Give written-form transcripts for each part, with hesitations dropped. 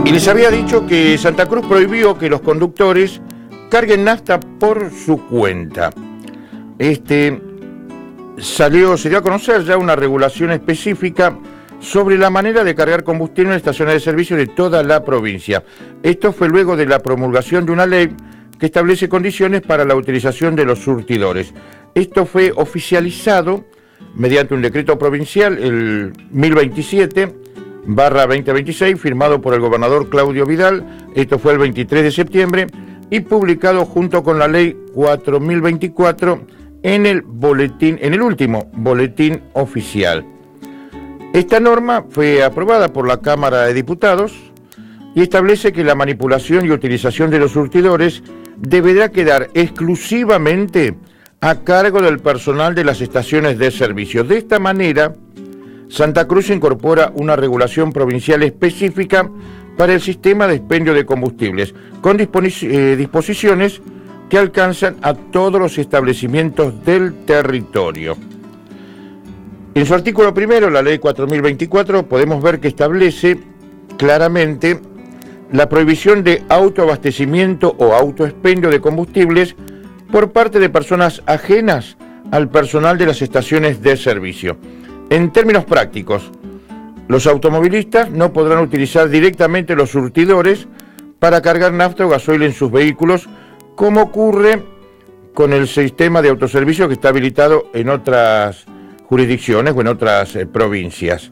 Y les había dicho que Santa Cruz prohibió que los conductores carguen nafta por su cuenta. Se dio a conocer ya una regulación específica sobre la manera de cargar combustible en estaciones de servicio de toda la provincia. Esto fue luego de la promulgación de una ley que establece condiciones para la utilización de los surtidores. Esto fue oficializado mediante un decreto provincial, el 1027/2026, firmado por el gobernador Claudio Vidal. Esto fue el 23 de septiembre y publicado junto con la ley 4024 en el último boletín oficial. Esta norma fue aprobada por la Cámara de Diputados y establece que la manipulación y utilización de los surtidores deberá quedar exclusivamente a cargo del personal de las estaciones de servicio. De esta manera, Santa Cruz incorpora una regulación provincial específica para el sistema de expendio de combustibles, con disposiciones que alcanzan a todos los establecimientos del territorio. En su artículo primero, la ley 4024, podemos ver que establece claramente la prohibición de autoabastecimiento o autoexpendio de combustibles por parte de personas ajenas al personal de las estaciones de servicio. En términos prácticos, los automovilistas no podrán utilizar directamente los surtidores para cargar nafta o gasoil en sus vehículos, como ocurre con el sistema de autoservicio que está habilitado en otras jurisdicciones o en otras provincias.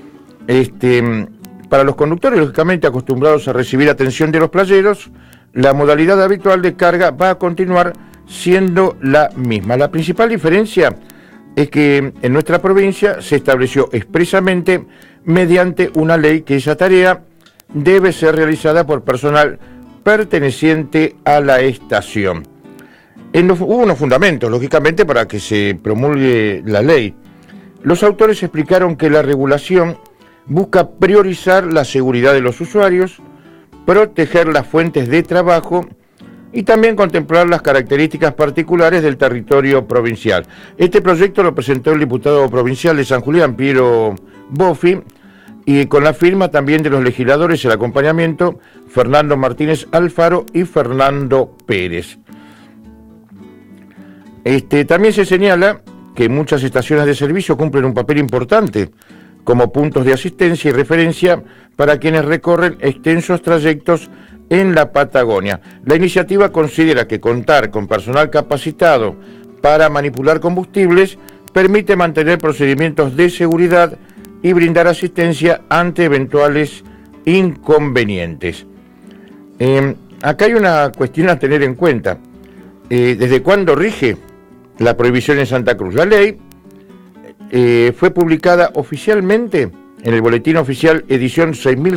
Para los conductores, lógicamente acostumbrados a recibir atención de los playeros, la modalidad habitual de carga va a continuar siendo la misma. La principal diferencia es que en nuestra provincia se estableció expresamente mediante una ley que esa tarea debe ser realizada por personal perteneciente a la estación. Hubo unos fundamentos, lógicamente, para que se promulgue la ley. Los autores explicaron que la regulación busca priorizar la seguridad de los usuarios, proteger las fuentes de trabajo y también contemplar las características particulares del territorio provincial. Este proyecto lo presentó el diputado provincial de San Julián, Piero Boffi, y con la firma también de los legisladores, el acompañamiento, Fernando Martínez Alfaro y Fernando Pérez. También se señala que muchas estaciones de servicio cumplen un papel importante como puntos de asistencia y referencia para quienes recorren extensos trayectos en la Patagonia. La iniciativa considera que contar con personal capacitado para manipular combustibles permite mantener procedimientos de seguridad y brindar asistencia ante eventuales inconvenientes. Acá hay una cuestión a tener en cuenta. ¿Desde cuándo rige la prohibición en Santa Cruz? La ley fue publicada oficialmente en el Boletín Oficial edición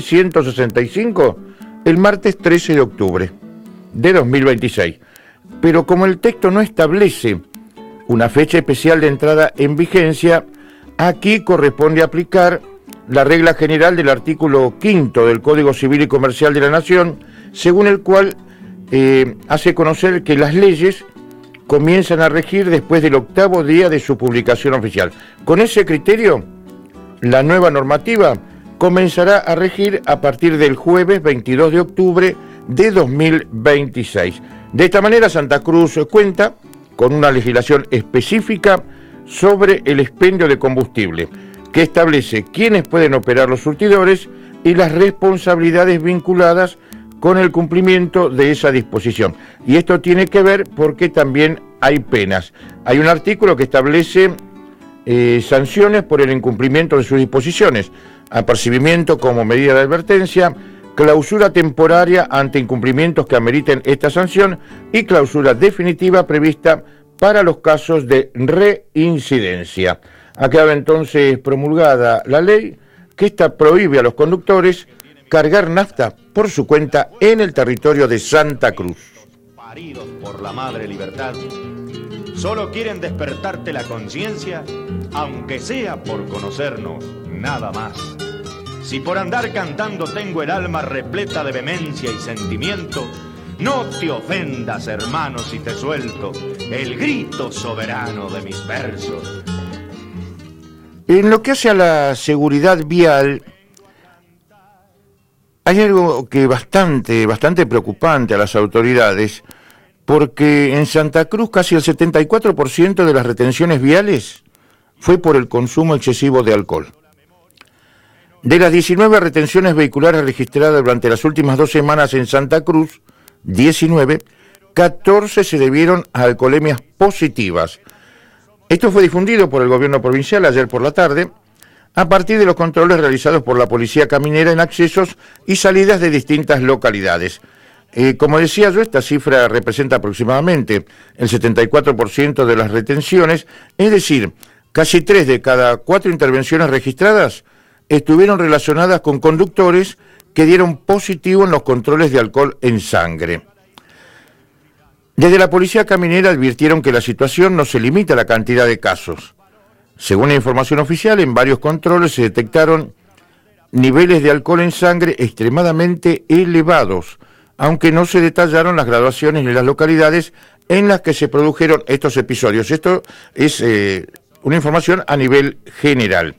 6165 el martes 13 de octubre de 2026. Pero como el texto no establece una fecha especial de entrada en vigencia, aquí corresponde aplicar la regla general del artículo 5 del Código Civil y Comercial de la Nación, según el cual hace conocer que las leyes comienzan a regir después del 8º día de su publicación oficial. Con ese criterio, la nueva normativa comenzará a regir a partir del jueves 22 de octubre de 2026. De esta manera, Santa Cruz cuenta con una legislación específica sobre el expendio de combustible, que establece quiénes pueden operar los surtidores y las responsabilidades vinculadas con el cumplimiento de esa disposición. Y esto tiene que ver porque también hay penas. Hay un artículo que establece sanciones por el incumplimiento de sus disposiciones, apercibimiento como medida de advertencia, clausura temporaria ante incumplimientos que ameriten esta sanción y clausura definitiva prevista para los casos de reincidencia. Ha quedado entonces promulgada la ley que esta prohíbe a los conductores cargar nafta por su cuenta en el territorio de Santa Cruz. Paridos por la madre libertad, solo quieren despertarte la conciencia, aunque sea por conocernos, nada más. Si por andar cantando tengo el alma repleta de vehemencia y sentimiento, no te ofendas, hermano, si te suelto el grito soberano de mis versos. En lo que hace a la seguridad vial, hay algo que bastante preocupante a las autoridades, porque en Santa Cruz casi el 74% de las retenciones viales fue por el consumo excesivo de alcohol. De las 19 retenciones vehiculares registradas durante las últimas 2 semanas en Santa Cruz, 14 se debieron a alcoholemias positivas. Esto fue difundido por el gobierno provincial ayer por la tarde, a partir de los controles realizados por la Policía Caminera en accesos y salidas de distintas localidades. Como decía yo, esta cifra representa aproximadamente el 74% de las retenciones, es decir, casi 3 de cada 4 intervenciones registradas estuvieron relacionadas con conductores que dieron positivo en los controles de alcohol en sangre. Desde la Policía Caminera advirtieron que la situación no se limita a la cantidad de casos. Según la información oficial, en varios controles se detectaron niveles de alcohol en sangre extremadamente elevados, aunque no se detallaron las graduaciones ni las localidades en las que se produjeron estos episodios. Esto es una información a nivel general.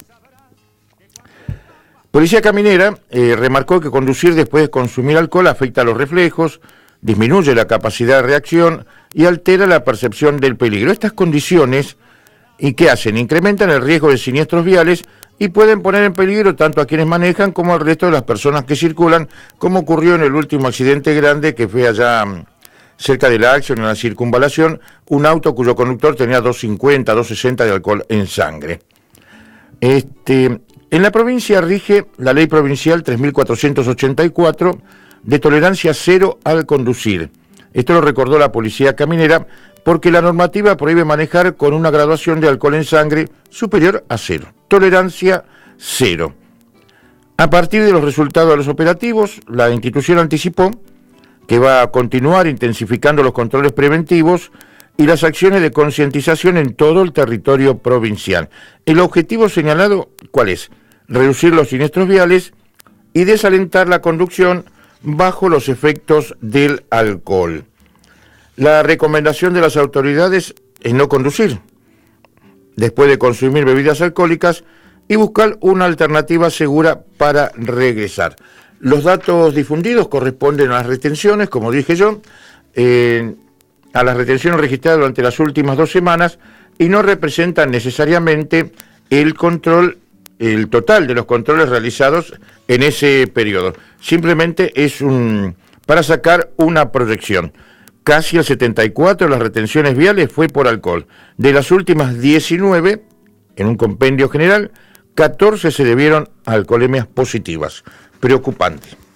Policía Caminera remarcó que conducir después de consumir alcohol afecta a los reflejos, disminuye la capacidad de reacción y altera la percepción del peligro. Estas condiciones, ¿y qué hacen? Incrementan el riesgo de siniestros viales y pueden poner en peligro tanto a quienes manejan como al resto de las personas que circulan, como ocurrió en el último accidente grande que fue allá cerca de la Acción, en la circunvalación, un auto cuyo conductor tenía 250, 260 de alcohol en sangre. En la provincia rige la ley provincial 3484 de tolerancia cero al conducir. Esto lo recordó la Policía Caminera porque la normativa prohíbe manejar con una graduación de alcohol en sangre superior a 0. Tolerancia cero. A partir de los resultados de los operativos, la institución anticipó que va a continuar intensificando los controles preventivos y las acciones de concientización en todo el territorio provincial. El objetivo señalado, ¿cuál es? Reducir los siniestros viales y desalentar la conducción bajo los efectos del alcohol. La recomendación de las autoridades es no conducir después de consumir bebidas alcohólicas y buscar una alternativa segura para regresar. Los datos difundidos corresponden a las retenciones, como dije yo, a las retenciones registradas durante las últimas 2 semanas y no representan necesariamente el total de los controles realizados en ese periodo. Simplemente es para sacar una proyección. Casi el 74% de las retenciones viales fue por alcohol. De las últimas 19, en un compendio general, 14 se debieron a alcoholemias positivas. Preocupante.